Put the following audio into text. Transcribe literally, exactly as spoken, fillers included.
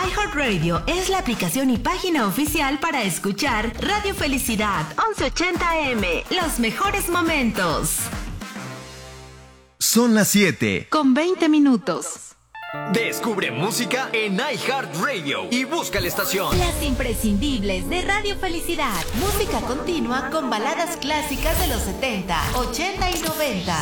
iHeartRadio es la aplicación y página oficial para escuchar Radio Felicidad once ochenta A M. Los mejores momentos. Son las siete. Con veinte minutos. Descubre música en iHeartRadio y busca la estación. Las imprescindibles de Radio Felicidad. Música continua con baladas clásicas de los setenta, ochenta y noventa.